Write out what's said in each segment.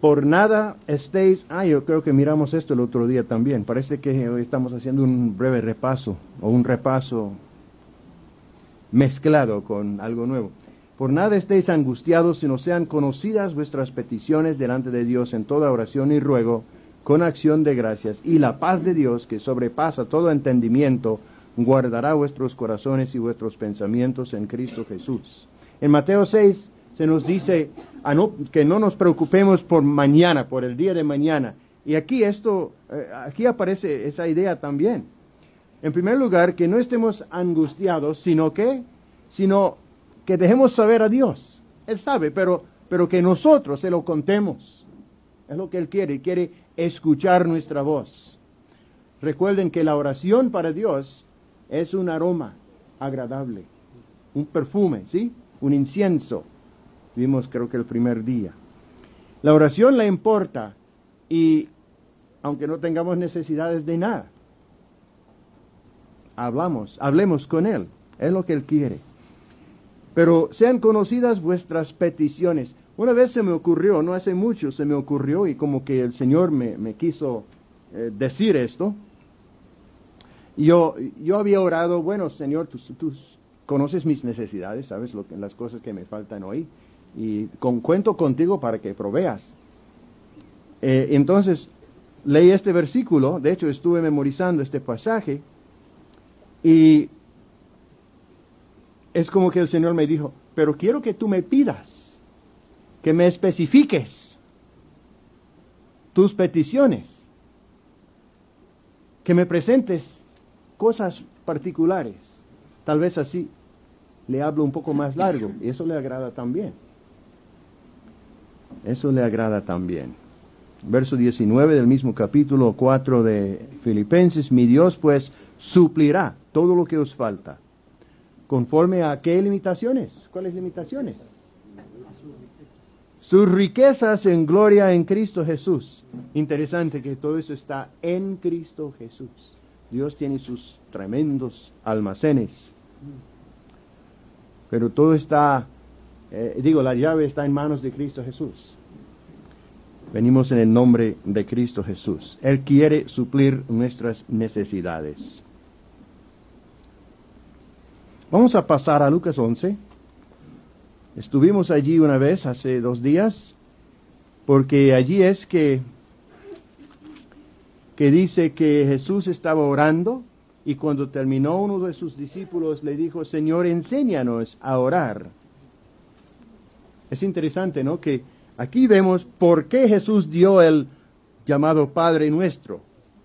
por nada estéis... yo creo que miramos esto el otro día también. Parece que hoy estamos haciendo un breve repaso, o un repaso mezclado con algo nuevo. Por nada estéis angustiados, sino sean conocidas vuestras peticiones delante de Dios en toda oración y ruego, con acción de gracias, y la paz de Dios, que sobrepasa todo entendimiento, guardará vuestros corazones y vuestros pensamientos en Cristo Jesús. En Mateo 6 se nos dice que no nos preocupemos por mañana, por el día de mañana. Y aquí aquí aparece esa idea también. En primer lugar, que no estemos angustiados, sino que dejemos saber a Dios. Él sabe, pero que nosotros se lo contemos. Es lo que Él quiere escuchar nuestra voz. Recuerden que la oración para Dios es un aroma agradable, un perfume, ¿sí? Un incienso. Vimos creo que el primer día. La oración le importa, y aunque no tengamos necesidades de nada, hablemos con Él. Es lo que Él quiere. Pero sean conocidas vuestras peticiones. Una vez se me ocurrió, no hace mucho se me ocurrió, y como que el Señor me quiso decir esto. Yo había orado, bueno, Señor, tú conoces mis necesidades, sabes las cosas que me faltan hoy, y cuento contigo para que proveas. Entonces, leí este versículo, de hecho estuve memorizando este pasaje, y es como que el Señor me dijo, pero quiero que tú me pidas, que me especifiques tus peticiones, que me presentes cosas particulares. Tal vez así le hablo un poco más largo, y eso le agrada también. Eso le agrada también. Verso 19 del mismo capítulo 4 de Filipenses, mi Dios pues suplirá todo lo que os falta. ¿Conforme a qué limitaciones? ¿Cuáles limitaciones? Sus riquezas en gloria en Cristo Jesús. Interesante que todo eso está en Cristo Jesús. Dios tiene sus tremendos almacenes. Pero todo está, la llave está en manos de Cristo Jesús. Venimos en el nombre de Cristo Jesús. Él quiere suplir nuestras necesidades. Vamos a pasar a Lucas 11. Estuvimos allí una vez hace 2 días, porque allí es que dice que Jesús estaba orando, y cuando terminó uno de sus discípulos le dijo, Señor, enséñanos a orar. Es interesante, ¿no? Que aquí vemos por qué Jesús dio el llamado Padre Nuestro.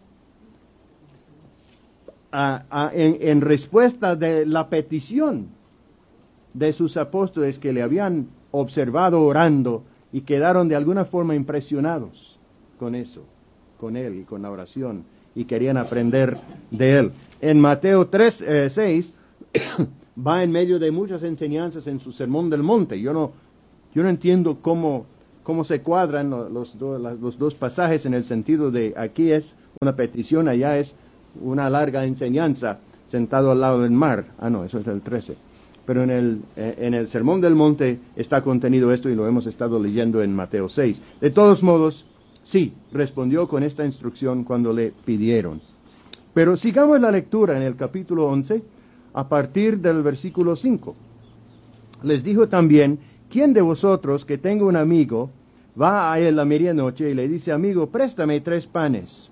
En respuesta de la petición de sus apóstoles que le habían observado orando y quedaron de alguna forma impresionados con eso, con él y con la oración, y querían aprender de él. En Mateo 6 va en medio de muchas enseñanzas en su Sermón del Monte. Yo no entiendo cómo se cuadran los dos pasajes, en el sentido de aquí es una petición, allá es una larga enseñanza sentado al lado del mar. No, eso es el 13. Pero en el Sermón del Monte está contenido esto, y lo hemos estado leyendo en Mateo 6. De todos modos, sí, respondió con esta instrucción cuando le pidieron. Pero sigamos la lectura en el capítulo 11, a partir del versículo 5. Les dijo también, ¿quién de vosotros que tenga un amigo va a él a medianoche y le dice, amigo, préstame 3 panes?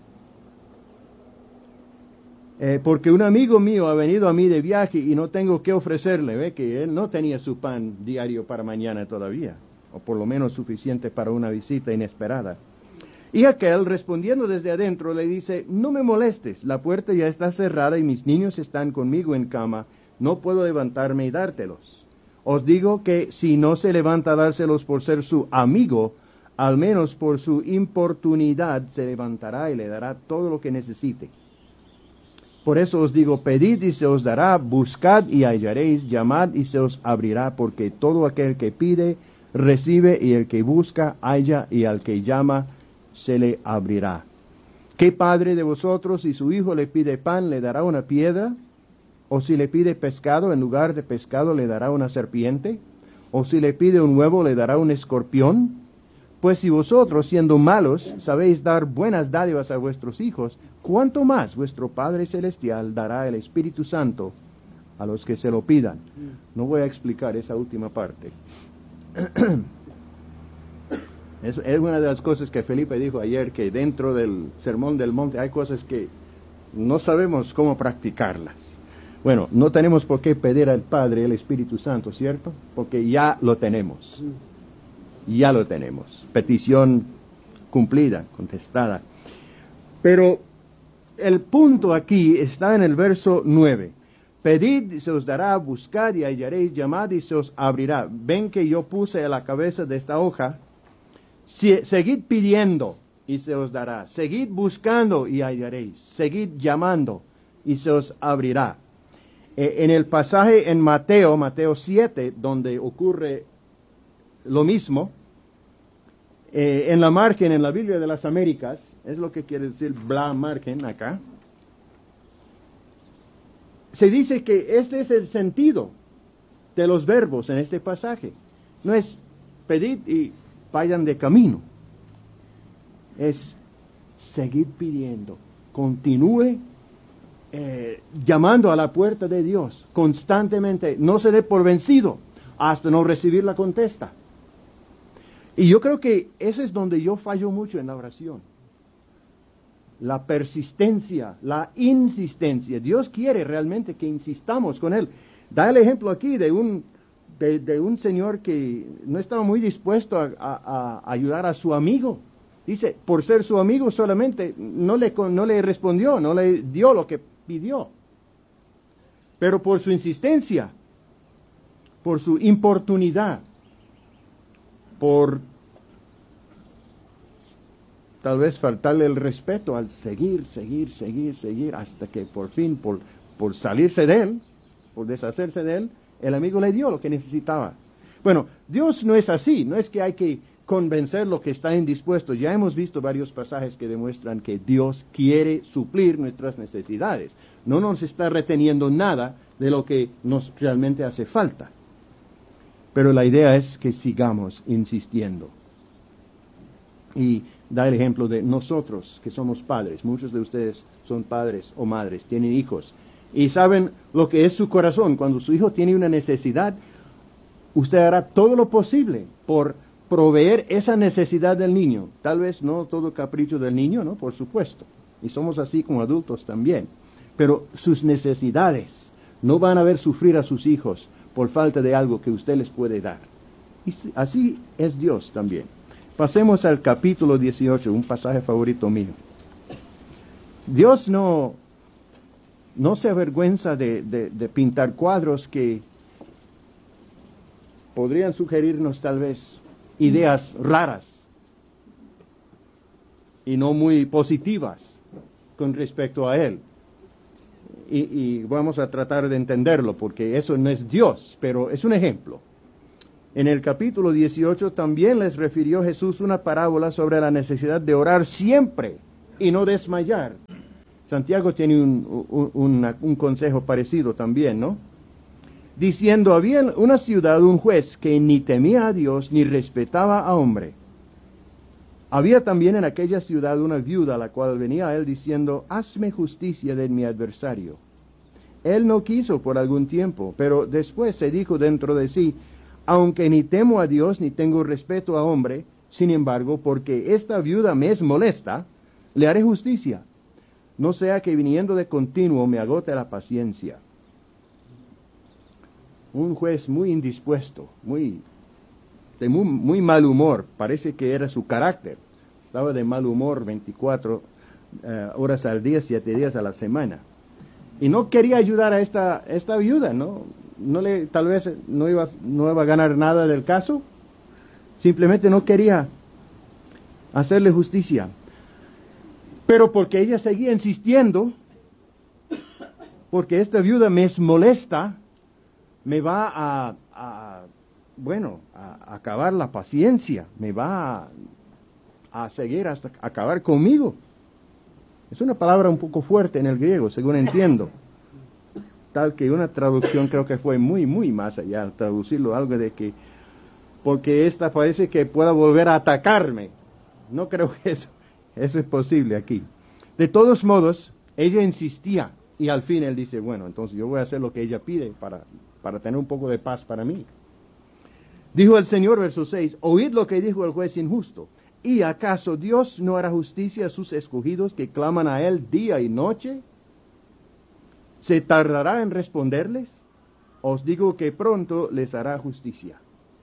Porque un amigo mío ha venido a mí de viaje y no tengo qué ofrecerle. Ve que él no tenía su pan diario para mañana todavía, o por lo menos suficiente para una visita inesperada. Y aquel, respondiendo desde adentro, le dice, no me molestes, la puerta ya está cerrada y mis niños están conmigo en cama, no puedo levantarme y dártelos. Os digo que si no se levanta a dárselos por ser su amigo, al menos por su importunidad se levantará y le dará todo lo que necesite. Por eso os digo, pedid y se os dará, buscad y hallaréis, llamad y se os abrirá, porque todo aquel que pide, recibe, y el que busca, halla, y al que llama, se le abrirá. ¿Qué padre de vosotros, si su hijo le pide pan, le dará una piedra? ¿O si le pide pescado, en lugar de pescado le dará una serpiente? ¿O si le pide un huevo, le dará un escorpión? Pues si vosotros, siendo malos, sabéis dar buenas dádivas a vuestros hijos, ¿cuánto más vuestro Padre Celestial dará el Espíritu Santo a los que se lo pidan? No voy a explicar esa última parte. Es una de las cosas que Felipe dijo ayer, que dentro del Sermón del Monte hay cosas que no sabemos cómo practicarlas. Bueno, no tenemos por qué pedir al Padre el Espíritu Santo, ¿cierto? Porque ya lo tenemos. Ya lo tenemos. Petición cumplida, contestada. Pero el punto aquí está en el verso 9. Pedid y se os dará, buscad y hallaréis, llamad y se os abrirá. Ven que yo puse a la cabeza de esta hoja, seguid pidiendo y se os dará. Seguid buscando y hallaréis. Seguid llamando y se os abrirá. En el pasaje en Mateo 7, donde ocurre lo mismo, en la margen, en la Biblia de las Américas, es lo que quiere decir bla margen acá, se dice que este es el sentido de los verbos en este pasaje. No es pedid y vayan de camino. Es seguir pidiendo, continúe llamando a la puerta de Dios constantemente, no se dé por vencido hasta no recibir la contesta. Y yo creo que ese es donde yo fallo mucho en la oración. La persistencia, la insistencia. Dios quiere realmente que insistamos con Él. Da el ejemplo aquí de un señor que no estaba muy dispuesto a ayudar a su amigo. Dice, por ser su amigo solamente, no le respondió, no le dio lo que pidió. Pero por su insistencia, por su importunidad, por tal vez faltarle el respeto al seguir, hasta que por fin, por salirse de él, por deshacerse de él, el amigo le dio lo que necesitaba. Bueno, Dios no es así, no es que hay que convencer lo que está indispuesto. Ya hemos visto varios pasajes que demuestran que Dios quiere suplir nuestras necesidades. No nos está reteniendo nada de lo que nos realmente hace falta. Pero la idea es que sigamos insistiendo. Y da el ejemplo de nosotros, que somos padres. Muchos de ustedes son padres o madres, tienen hijos. Y saben lo que es su corazón. Cuando su hijo tiene una necesidad, usted hará todo lo posible por proveer esa necesidad del niño. Tal vez no todo capricho del niño, ¿no? Por supuesto. Y somos así como adultos también. Pero sus necesidades no van a ver sufrir a sus hijos por falta de algo que usted les puede dar. Y así es Dios también. Pasemos al capítulo 18, un pasaje favorito mío. Dios no se avergüenza de pintar cuadros que podrían sugerirnos tal vez ideas raras y no muy positivas con respecto a Él. Y vamos a tratar de entenderlo, porque eso no es Dios, pero es un ejemplo. En el capítulo 18 también les refirió Jesús una parábola sobre la necesidad de orar siempre y no desmayar. Santiago tiene un consejo parecido también, ¿no? Diciendo, había en una ciudad un juez que ni temía a Dios ni respetaba a hombre. Había también en aquella ciudad una viuda a la cual venía a él diciendo, hazme justicia de mi adversario. Él no quiso por algún tiempo, pero después se dijo dentro de sí, aunque ni temo a Dios ni tengo respeto a hombre, sin embargo, porque esta viuda me es molesta, le haré justicia, no sea que viniendo de continuo me agote la paciencia. Un juez muy indispuesto, de muy mal humor, parece que era su carácter. Estaba de mal humor 24 horas al día, 7 días a la semana. Y no quería ayudar a esta viuda, ¿no? Tal vez no iba a ganar nada del caso. Simplemente no quería hacerle justicia. Pero porque ella seguía insistiendo, porque esta viuda me es molesta, me va a acabar la paciencia, me va a seguir hasta acabar conmigo. Es una palabra un poco fuerte en el griego, según entiendo. Tal que una traducción creo que fue muy más allá, al traducirlo algo de que porque esta parece que pueda volver a atacarme. No creo que eso es posible aquí. De todos modos, ella insistía y al fin él dice, bueno, entonces yo voy a hacer lo que ella pide para tener un poco de paz para mí. Dijo el Señor, verso 6, oíd lo que dijo el juez injusto. ¿Y acaso Dios no hará justicia a sus escogidos que claman a Él día y noche? ¿Se tardará en responderles? Os digo que pronto les hará justicia.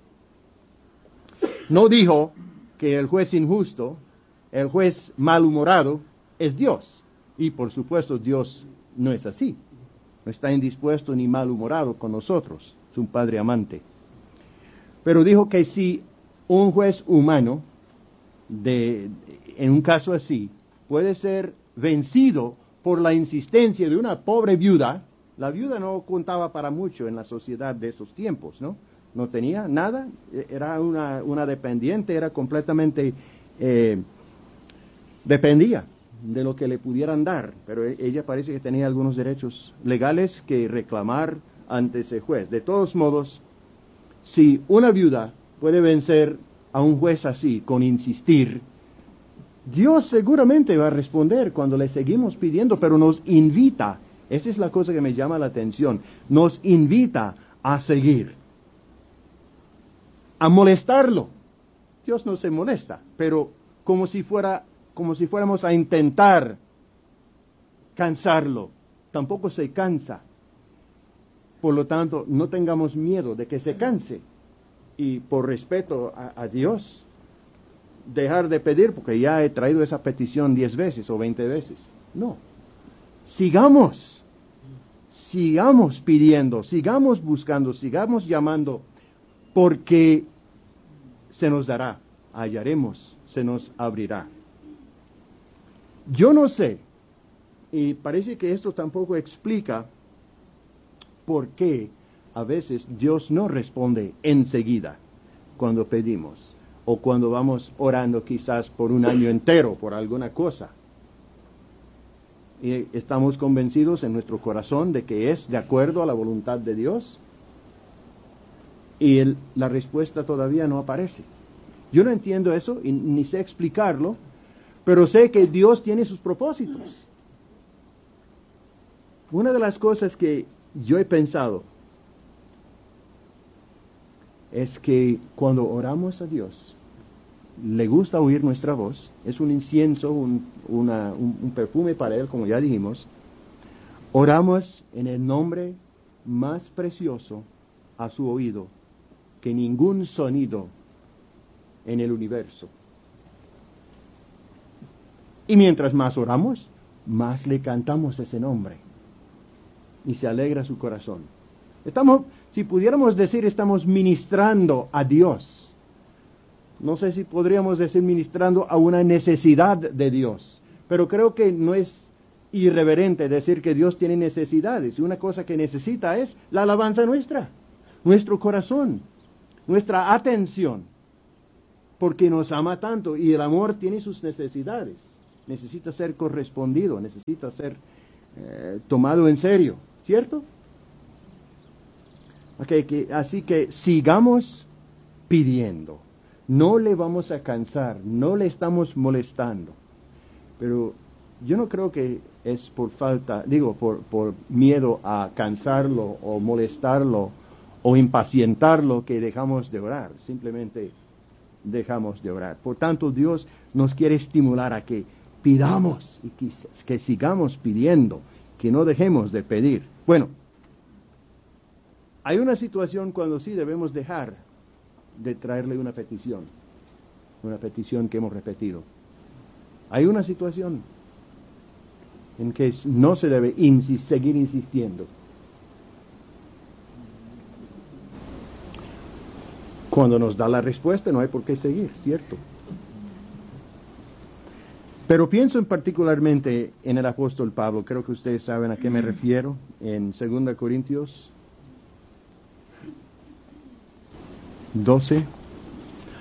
No dijo que el juez injusto, el juez malhumorado, es Dios. Y por supuesto Dios no es así. No está indispuesto ni malhumorado con nosotros. Es un Padre amante. Pero dijo que si un juez humano, en un caso así, puede ser vencido por la insistencia de una pobre viuda. La viuda no contaba para mucho en la sociedad de esos tiempos, ¿no? No tenía nada, era una dependiente, era completamente, dependía de lo que le pudieran dar, pero ella parece que tenía algunos derechos legales que reclamar ante ese juez. De todos modos, si una viuda puede vencer a un juez así, con insistir, Dios seguramente va a responder cuando le seguimos pidiendo, pero nos invita, esa es la cosa que me llama la atención, nos invita a seguir, a molestarlo. Dios no se molesta, pero como si fuéramos a intentar cansarlo, tampoco se cansa. Por lo tanto, no tengamos miedo de que se canse. Y por respeto a Dios, dejar de pedir porque ya he traído esa petición 10 veces o 20 veces. No. Sigamos pidiendo, sigamos buscando, sigamos llamando, porque se nos dará, hallaremos, se nos abrirá. Yo no sé, y parece que esto tampoco explica por qué a veces Dios no responde enseguida cuando pedimos, o cuando vamos orando quizás por un año entero por alguna cosa. Y estamos convencidos en nuestro corazón de que es de acuerdo a la voluntad de Dios, y la respuesta todavía no aparece. Yo no entiendo eso y ni sé explicarlo, pero sé que Dios tiene sus propósitos. Una de las cosas que yo he pensado es que cuando oramos a Dios, le gusta oír nuestra voz, es un incienso, un perfume para Él, como ya dijimos. Oramos en el nombre más precioso a su oído que ningún sonido en el universo. Y mientras más oramos, más le cantamos ese nombre. Y se alegra su corazón. Si pudiéramos decir, estamos ministrando a Dios. No sé si podríamos decir ministrando a una necesidad de Dios. Pero creo que no es irreverente decir que Dios tiene necesidades. Una cosa que necesita es la alabanza nuestra, nuestro corazón, nuestra atención. Porque nos ama tanto y el amor tiene sus necesidades. Necesita ser correspondido, necesita ser tomado en serio, ¿cierto? Así que sigamos pidiendo. No le vamos a cansar, no le estamos molestando. Pero yo no creo que es por miedo a cansarlo o molestarlo o impacientarlo que dejamos de orar. Simplemente dejamos de orar. Por tanto, Dios nos quiere estimular a que pidamos y que sigamos pidiendo, que no dejemos de pedir. Bueno, hay una situación cuando sí debemos dejar de traerle una petición que hemos repetido. Hay una situación en que no se debe seguir insistiendo. Cuando nos da la respuesta no hay por qué seguir, ¿cierto? Pero pienso particularmente en el apóstol Pablo. Creo que ustedes saben a qué me refiero. En 2 Corintios 12.